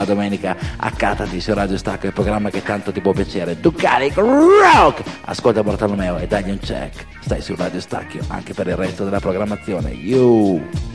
domenica accattati su Radio Stacco, il programma che tanto ti può piacere. Tu carico rock! Ascolta Bartolomeo e dagli un check. Stai su Radio Stacchio anche per il resto della programmazione. You!